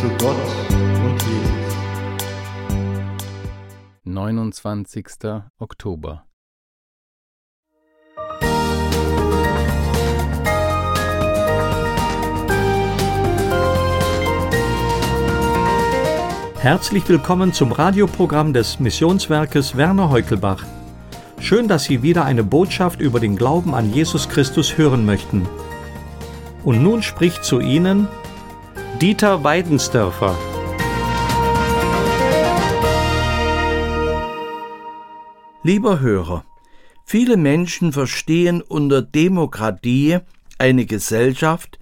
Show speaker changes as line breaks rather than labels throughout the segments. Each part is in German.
zu Gott und Jesus.
29. Oktober.
Herzlich willkommen zum Radioprogramm des Missionswerkes Werner Heukelbach. Schön, dass Sie wieder eine Botschaft über den Glauben an Jesus Christus hören möchten. Und nun spricht zu Ihnen Dieter Weidensdörfer.
Lieber Hörer, viele Menschen verstehen unter Demokratie eine Gesellschaft,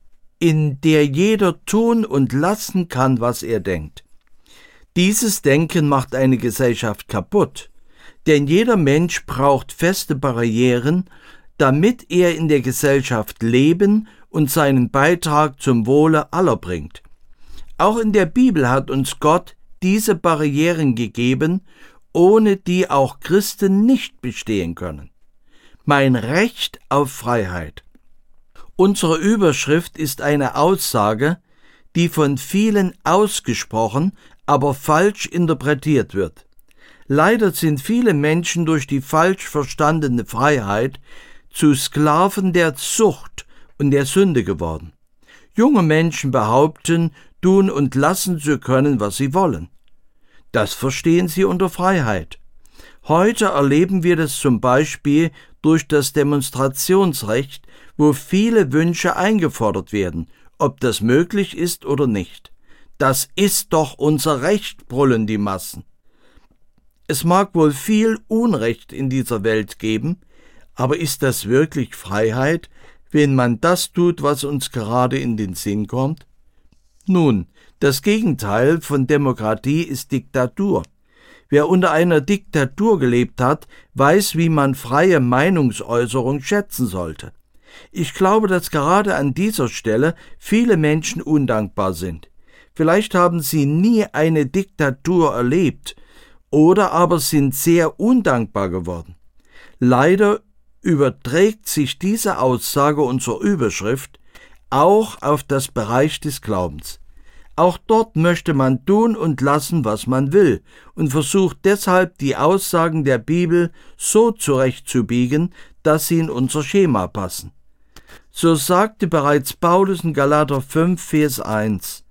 in der jeder tun und lassen kann, was er denkt. Dieses Denken macht eine Gesellschaft kaputt, denn jeder Mensch braucht feste Barrieren, damit er in der Gesellschaft leben und seinen Beitrag zum Wohle aller bringt. Auch in der Bibel hat uns Gott diese Barrieren gegeben, ohne die auch Christen nicht bestehen können. Mein Recht auf Freiheit. Unsere Überschrift ist eine Aussage, die von vielen ausgesprochen, aber falsch interpretiert wird. Leider sind viele Menschen durch die falsch verstandene Freiheit zu Sklaven der Zucht und der Sünde geworden. Junge Menschen behaupten, tun und lassen zu können, was sie wollen. Das verstehen sie unter Freiheit. Heute erleben wir das zum Beispiel durch das Demonstrationsrecht, wo viele Wünsche eingefordert werden, ob das möglich ist oder nicht. Das ist doch unser Recht, brüllen die Massen. Es mag wohl viel Unrecht in dieser Welt geben, aber ist das wirklich Freiheit, wenn man das tut, was uns gerade in den Sinn kommt? Nun, das Gegenteil von Demokratie ist Diktatur. Wer unter einer Diktatur gelebt hat, weiß, wie man freie Meinungsäußerung schätzen sollte. Ich glaube, dass gerade an dieser Stelle viele Menschen undankbar sind. Vielleicht haben sie nie eine Diktatur erlebt oder aber sind sehr undankbar geworden. Leider überträgt sich diese Aussage unserer Überschrift auch auf das Bereich des Glaubens. Auch dort möchte man tun und lassen, was man will, und versucht deshalb, die Aussagen der Bibel so zurechtzubiegen, dass sie in unser Schema passen. So sagte bereits Paulus in Galater 5, Vers 1: